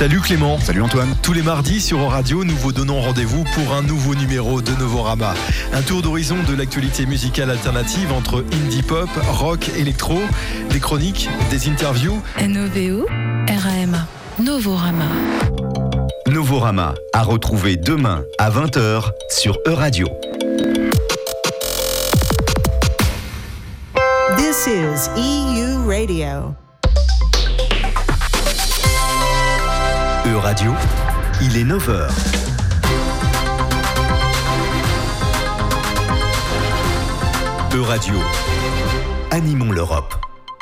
Salut Clément. Salut Antoine. Tous les mardis sur Euradio, nous vous donnons rendez-vous pour un nouveau numéro de Novorama. Un tour d'horizon de l'actualité musicale alternative entre indie pop, rock, électro, des chroniques, des interviews. NOVO, RAMA, Novorama. Novorama, à retrouver demain à 20h sur Euradio. This is EU Radio. Euradio, il est 9h. Euradio, animons l'Europe.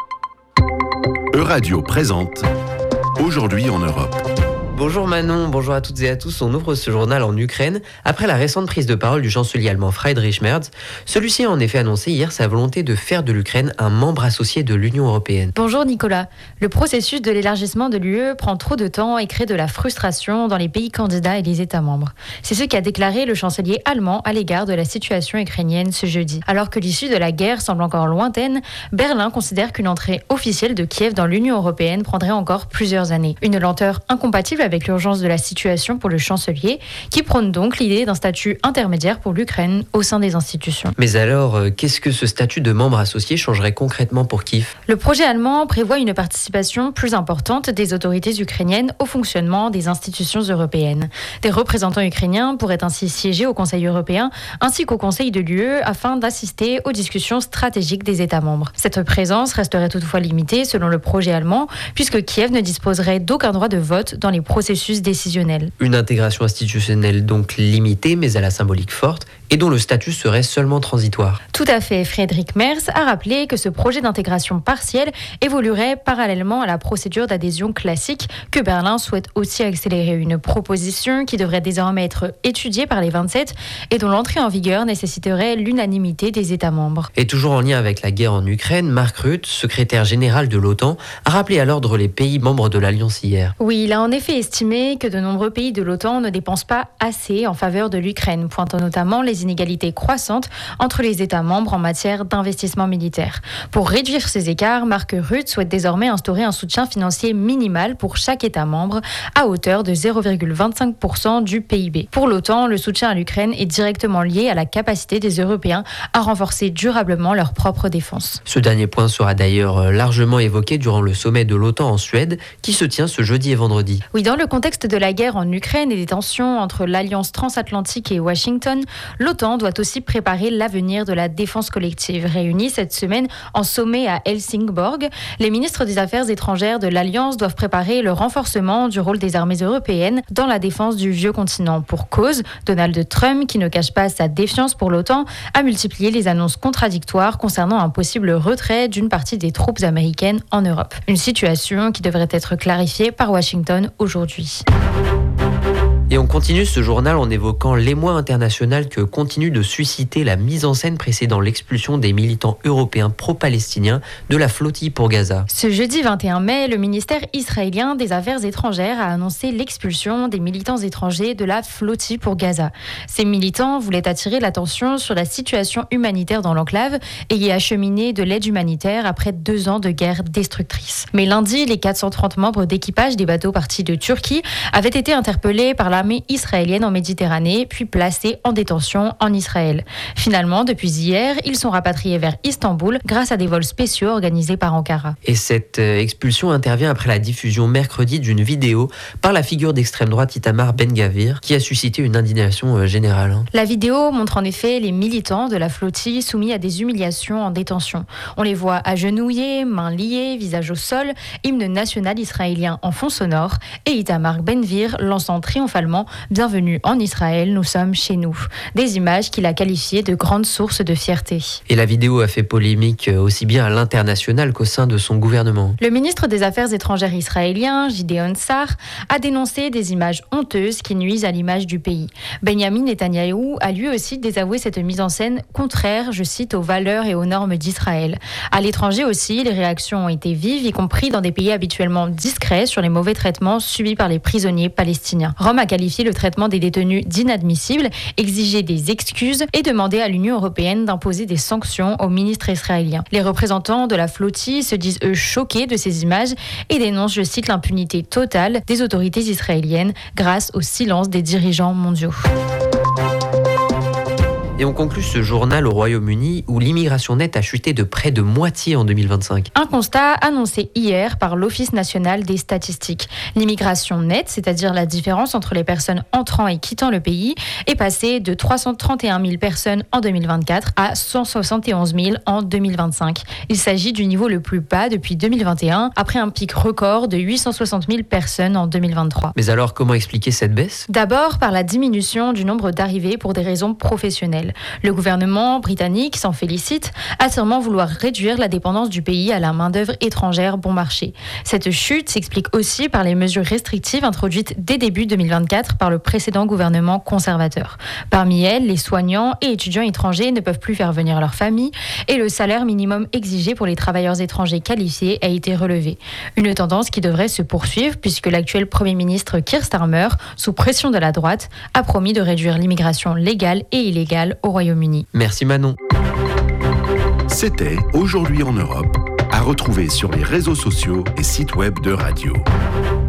Euradio présente Aujourd'hui en Europe. Bonjour Manon, bonjour à toutes et à tous. On ouvre ce journal en Ukraine après la récente prise de parole du chancelier allemand Friedrich Merz. Celui-ci a en effet annoncé hier sa volonté de faire de l'Ukraine un membre associé de l'Union européenne. Bonjour Nicolas. Le processus de l'élargissement de l'UE prend trop de temps et crée de la frustration dans les pays candidats et les États membres. C'est ce qu'a déclaré le chancelier allemand à l'égard de la situation ukrainienne ce jeudi. Alors que l'issue de la guerre semble encore lointaine, Berlin considère qu'une entrée officielle de Kiev dans l'Union européenne prendrait encore plusieurs années. Une lenteur incompatible avec l'urgence de la situation pour le chancelier, qui prône donc l'idée d'un statut intermédiaire pour l'Ukraine au sein des institutions. Mais alors, qu'est-ce que ce statut de membre associé changerait concrètement pour Kiev ? Le projet allemand prévoit une participation plus importante des autorités ukrainiennes au fonctionnement des institutions européennes. Des représentants ukrainiens pourraient ainsi siéger au Conseil européen ainsi qu'au Conseil de l'UE afin d'assister aux discussions stratégiques des États membres. Cette présence resterait toutefois limitée selon le projet allemand, puisque Kiev ne disposerait d'aucun droit de vote dans les processus décisionnel. Une intégration institutionnelle donc limitée mais à la symbolique forte et dont le statut serait seulement transitoire. Tout à fait. Friedrich Merz a rappelé que ce projet d'intégration partielle évoluerait parallèlement à la procédure d'adhésion classique que Berlin souhaite aussi accélérer. Une proposition qui devrait désormais être étudiée par les 27 et dont l'entrée en vigueur nécessiterait l'unanimité des États membres. Et toujours en lien avec la guerre en Ukraine, Mark Rutte, secrétaire général de l'OTAN, a rappelé à l'ordre les pays membres de l'Alliance hier. Oui, il a en effet estimé que de nombreux pays de l'OTAN ne dépensent pas assez en faveur de l'Ukraine, pointant notamment les inégalités croissantes entre les États membres en matière d'investissement militaire. Pour réduire ces écarts, Mark Rutte souhaite désormais instaurer un soutien financier minimal pour chaque État membre à hauteur de 0,25% du PIB. Pour l'OTAN, le soutien à l'Ukraine est directement lié à la capacité des Européens à renforcer durablement leur propre défense. Ce dernier point sera d'ailleurs largement évoqué durant le sommet de l'OTAN en Suède qui se tient ce jeudi et vendredi. Oui, dans le contexte de la guerre en Ukraine et des tensions entre l'Alliance transatlantique et Washington, l'OTAN doit aussi préparer l'avenir de la défense collective. Réunis cette semaine en sommet à Helsingborg, les ministres des Affaires étrangères de l'Alliance doivent préparer le renforcement du rôle des armées européennes dans la défense du vieux continent. Pour cause, Donald Trump, qui ne cache pas sa défiance pour l'OTAN, a multiplié les annonces contradictoires concernant un possible retrait d'une partie des troupes américaines en Europe. Une situation qui devrait être clarifiée par Washington aujourd'hui. Et on continue ce journal en évoquant l'émoi international que continue de susciter la mise en scène précédant l'expulsion des militants européens pro-palestiniens de la flottille pour Gaza. Ce jeudi 21 mai, le ministère israélien des Affaires étrangères a annoncé l'expulsion des militants étrangers de la flottille pour Gaza. Ces militants voulaient attirer l'attention sur la situation humanitaire dans l'enclave et y acheminer de l'aide humanitaire après 2 ans de guerre destructrice. Mais lundi, les 430 membres d'équipage des bateaux partis de Turquie avaient été interpellés par l'armée israélienne en Méditerranée, puis placés en détention en Israël. Finalement, depuis hier, ils sont rapatriés vers Istanbul grâce à des vols spéciaux organisés par Ankara. Et cette expulsion intervient après la diffusion mercredi d'une vidéo par la figure d'extrême droite Itamar Ben-Gvir qui a suscité une indignation générale. La vidéo montre en effet les militants de la flottille soumis à des humiliations en détention. On les voit agenouillés, mains liées, visage au sol, hymne national israélien en fond sonore et Itamar Ben-Gvir lançant triomphalement « Bienvenue en Israël, nous sommes chez nous ». Des images qu'il a qualifiées de grandes sources de fierté. Et la vidéo a fait polémique aussi bien à l'international qu'au sein de son gouvernement. Le ministre des Affaires étrangères israélien, Gideon Sa'ar, a dénoncé des images honteuses qui nuisent à l'image du pays. Benjamin Netanyahou a lui aussi désavoué cette mise en scène contraire, je cite, aux valeurs et aux normes d'Israël. À l'étranger aussi, les réactions ont été vives, y compris dans des pays habituellement discrets sur les mauvais traitements subis par les prisonniers palestiniens. Rome a qualifié qualifié le traitement des détenus d'inadmissible, exigé des excuses et demandé à l'Union européenne d'imposer des sanctions au ministre israélien. Les représentants de la flottille se disent eux choqués de ces images et dénoncent, je cite, l'impunité totale des autorités israéliennes grâce au silence des dirigeants mondiaux. Et on conclut ce journal au Royaume-Uni où l'immigration nette a chuté de près de moitié en 2025. Un constat annoncé hier par l'Office national des statistiques. L'immigration nette, c'est-à-dire la différence entre les personnes entrant et quittant le pays, est passée de 331 000 personnes en 2024 à 171 000 en 2025. Il s'agit du niveau le plus bas depuis 2021, après un pic record de 860 000 personnes en 2023. Mais alors, comment expliquer cette baisse ? D'abord par la diminution du nombre d'arrivées pour des raisons professionnelles. Le gouvernement britannique s'en félicite, affirmant vouloir réduire la dépendance du pays à la main-d'œuvre étrangère bon marché. Cette chute s'explique aussi par les mesures restrictives introduites dès début 2024 par le précédent gouvernement conservateur. Parmi elles, les soignants et étudiants étrangers ne peuvent plus faire venir leur famille et le salaire minimum exigé pour les travailleurs étrangers qualifiés a été relevé. Une tendance qui devrait se poursuivre puisque l'actuel Premier ministre Keir Starmer, sous pression de la droite, a promis de réduire l'immigration légale et illégale au Royaume-Uni. Merci Manon. C'était Aujourd'hui en Europe, à retrouver sur les réseaux sociaux et sites web de Radio.